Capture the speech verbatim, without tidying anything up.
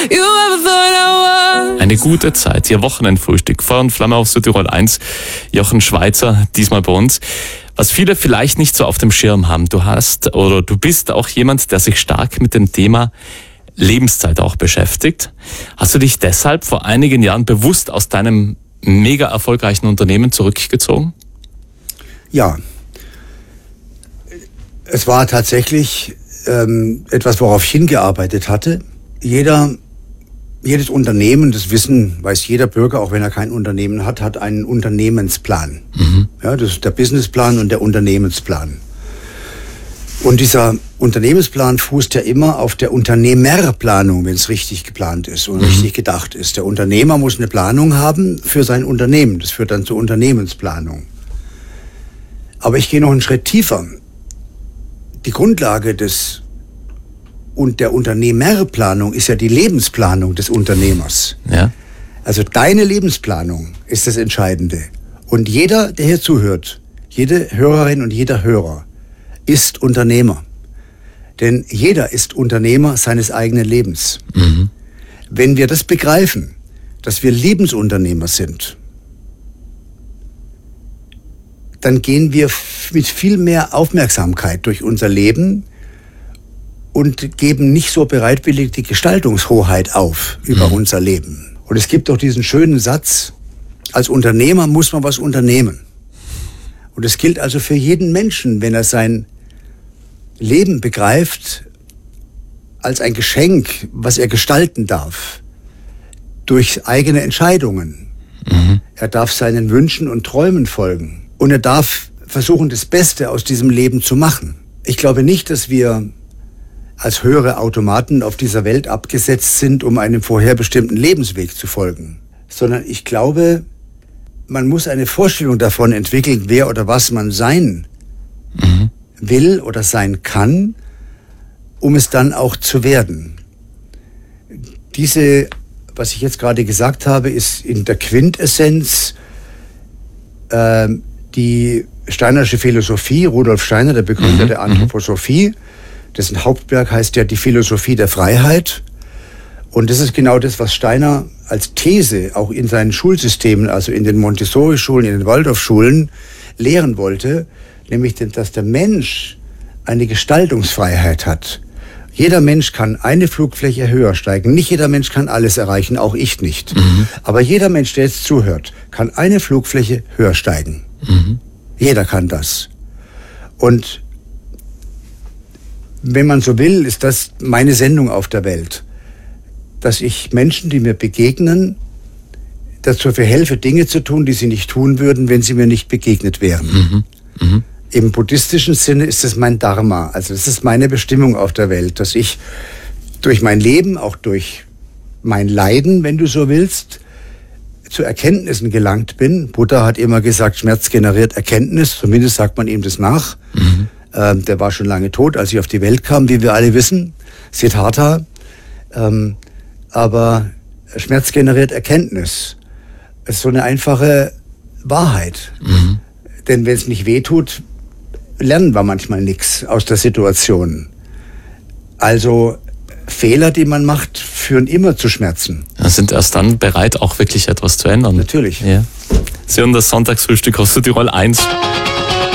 you ever thought I was. Eine gute Zeit, Ihr Wochenendfrühstück. Feuer und Flamme auf Südtirol eins. Jochen Schweizer, diesmal bei uns. Was viele vielleicht nicht so auf dem Schirm haben, du hast oder du bist auch jemand, der sich stark mit dem Thema Lebenszeit auch beschäftigt. Hast du dich deshalb vor einigen Jahren bewusst aus deinem mega erfolgreichen Unternehmen zurückgezogen? Ja. Es war tatsächlich ähm, etwas, worauf ich hingearbeitet hatte. Jeder, jedes Unternehmen, das wissen, weiß jeder Bürger, auch wenn er kein Unternehmen hat, hat einen Unternehmensplan. Mhm. Ja, das ist der Businessplan und der Unternehmensplan. Und dieser Unternehmensplan fußt ja immer auf der Unternehmerplanung, wenn es richtig geplant ist und mhm. richtig gedacht ist. Der Unternehmer muss eine Planung haben für sein Unternehmen. Das führt dann zur Unternehmensplanung. Aber ich gehe noch einen Schritt tiefer. Die Grundlage des und der Unternehmerplanung ist ja die Lebensplanung des Unternehmers. Ja. Also deine Lebensplanung ist das Entscheidende. Und jeder, der hier zuhört, jede Hörerin und jeder Hörer, ist Unternehmer. Denn jeder ist Unternehmer seines eigenen Lebens. Mhm. Wenn wir das begreifen, dass wir Lebensunternehmer sind, dann gehen wir mit viel mehr Aufmerksamkeit durch unser Leben und geben nicht so bereitwillig die Gestaltungshoheit auf über mhm. unser Leben. Und es gibt doch diesen schönen Satz, als Unternehmer muss man was unternehmen. Und es gilt also für jeden Menschen, wenn er sein Leben begreift als ein Geschenk, was er gestalten darf, durch eigene Entscheidungen. Mhm. Er darf seinen Wünschen und Träumen folgen und er darf versuchen, das Beste aus diesem Leben zu machen. Ich glaube nicht, dass wir als höhere Automaten auf dieser Welt abgesetzt sind, um einem vorherbestimmten Lebensweg zu folgen, sondern ich glaube, man muss eine Vorstellung davon entwickeln, wer oder was man sein mhm. will oder sein kann, um es dann auch zu werden. Diese, was ich jetzt gerade gesagt habe, ist in der Quintessenz äh, die steinersche Philosophie, Rudolf Steiner, der Begründer mhm. der Anthroposophie, dessen Hauptwerk heißt ja die Philosophie der Freiheit. Und das ist genau das, was Steiner als These auch in seinen Schulsystemen, also in den Montessori-Schulen, in den Waldorf-Schulen, lehren wollte, nämlich, dass der Mensch eine Gestaltungsfreiheit hat. Jeder Mensch kann eine Flugfläche höher steigen. Nicht jeder Mensch kann alles erreichen, auch ich nicht. Mhm. Aber jeder Mensch, der jetzt zuhört, kann eine Flugfläche höher steigen. Mhm. Jeder kann das. Und wenn man so will, ist das meine Sendung auf der Welt. Dass ich Menschen, die mir begegnen, dazu verhelfe, Dinge zu tun, die sie nicht tun würden, wenn sie mir nicht begegnet wären. Mhm. Mhm. Im buddhistischen Sinne ist es mein Dharma, also das ist meine Bestimmung auf der Welt, dass ich durch mein Leben, auch durch mein Leiden, wenn du so willst, zu Erkenntnissen gelangt bin. Buddha hat immer gesagt, Schmerz generiert Erkenntnis, zumindest sagt man ihm das nach. Mhm. Ähm, der war schon lange tot, als ich auf die Welt kam, wie wir alle wissen, Siddhartha. Ähm, aber Schmerz generiert Erkenntnis. Es ist so eine einfache Wahrheit. Mhm. Denn wenn es nicht wehtut, lernen wir manchmal nichts aus der Situation. Also Fehler, die man macht, führen immer zu Schmerzen. Ja, sind erst dann bereit, auch wirklich etwas zu ändern. Natürlich. Ja. Sie hören das Sonntagsfrühstück aus Südtirol eins.